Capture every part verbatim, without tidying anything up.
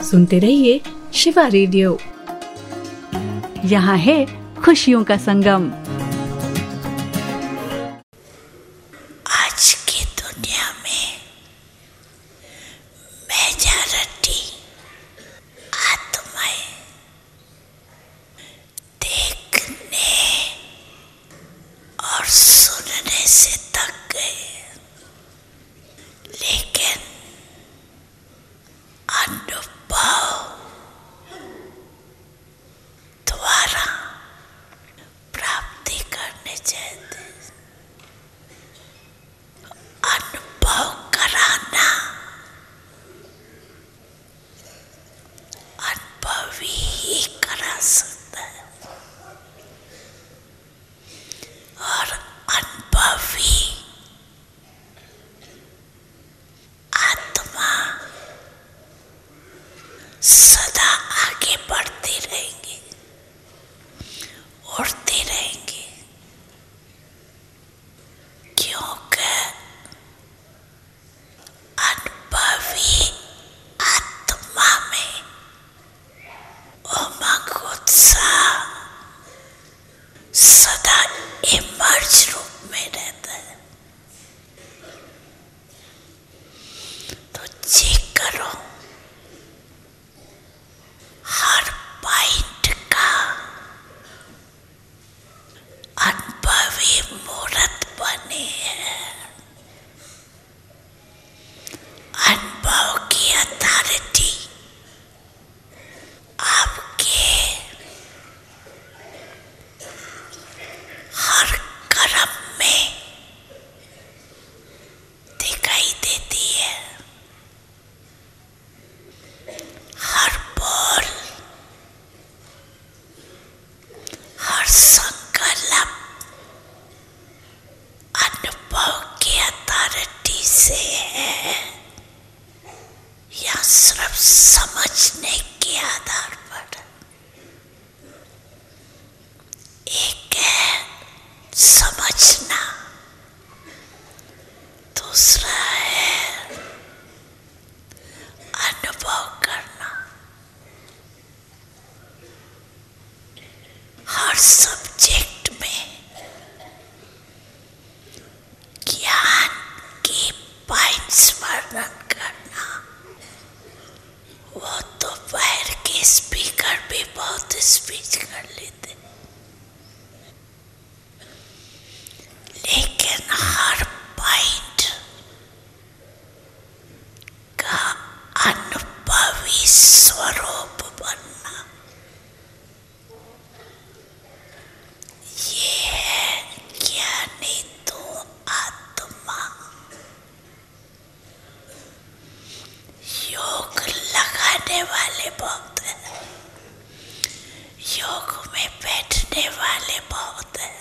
सुनते रहिए शिवा रेडियो। यहाँ है खुशियों का संगम। आज की दुनिया में मेजॉरिटी आत्माएं देखने और सुनने से थक गए, लेकिन अनुभव द्वारा प्राप्ति करने चाहते। अनुभव कराना अनुभवी ही करा सकता है, और अनुभवी आत्मा सदा आगे बढ़ती रहेंगी, उड़ती रहेंगी, क्योंकि अनुभवी आत्मा में उमंग उत्साह सदा इमर्ज रूप में रहता है। तो चेक करो हर पॉइंट का अनुभवी मूर्त बने है। अनुभव की अथॉरिटी आपके हर कर्म में दिखाई देती है। हर बोल, हर संकल्प अनुभव की अथॉरिटी से है, या सिर्फ समझने के आधार पर। एक है समझना, दूसरा है अनुभव करना। हर सब्जेक्ट में ज्ञान के पॉइंट्स वर्णन करना, वो तो बाहर के स्पीकर भी बहुत स्पीच कर लेते, लेकिन हर पॉइंट का अनुभवी स्वरूप बनना, ये है ज्ञानी तो आत्मा। योग लगाने वाले बहुत हैं, योग में बैठने वाले बहुत हैं,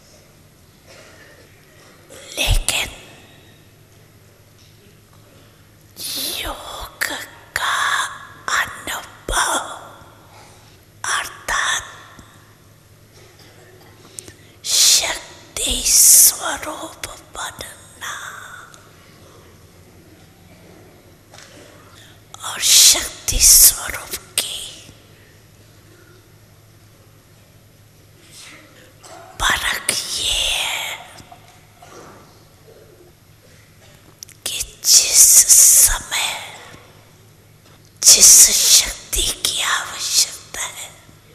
लेकिन योग का अनुभव अर्थात शक्ति स्वरूप बनना, और शक्ति स्वरूप की परख ये है कि जिस समय जिस शक्ति की आवश्यकता है,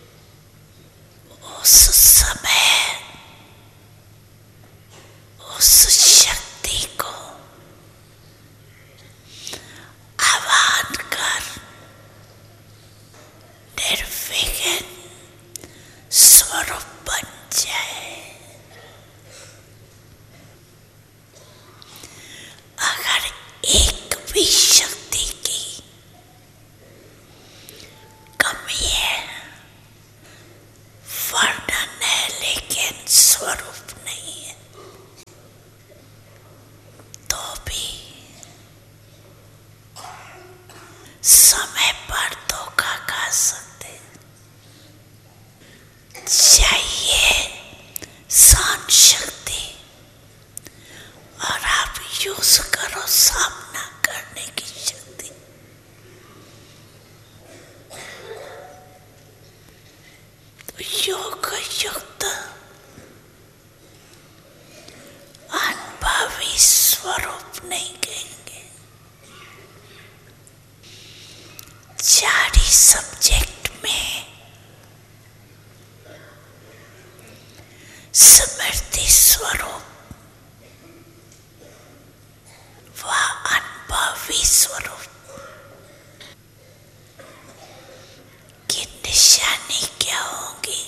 उस समय उस शक्ति को आह्वान कर निर्विघ्न स्वरूप बन जाए। अगर एक भी शक्ति की कमी है, वर्णन है लेकिन स्वरूप नहीं है, तो भी समय पर धोखा खा सकते। चाहिए शान शक्ति, और आप यूज करो सामना करने की शक्ति। योग युक्त अनुभवी स्वरूप नहीं कहेंगे। चार ही सब्जेक्ट में स्मृति स्वरूप व अनुभवी स्वरूप की निशानी क्या होगी?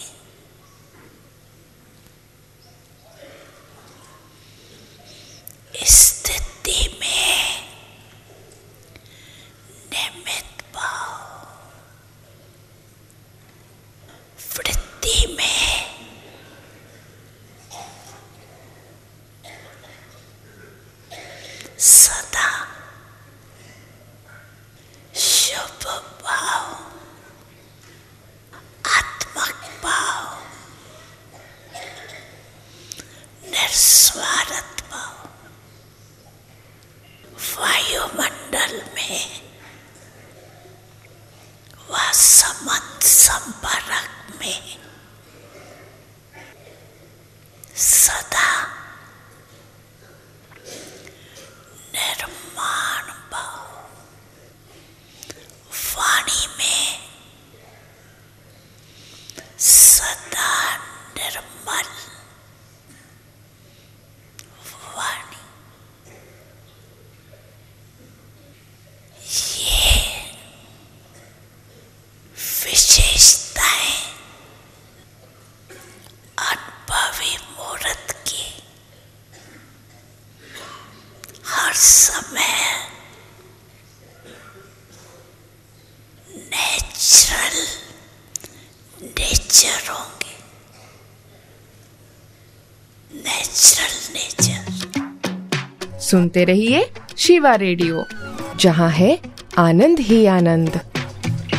स्थिति में निमित्त भाव, वृत्ति में सदा शुभ भाव, आत्मक भाव, निस्वार्थ भाव, वायुमंडल में व समंत संपर्क में सदा निर्माण भाव, वाणी में सदा निर्मल वाणी। ये विशेषताएं अनुभवी मूर्त की हर समय नेचुरल नेचर होंगे। Natural nature. सुनते रहिए शिवा रेडियो, जहाँ है आनंद ही आनंद।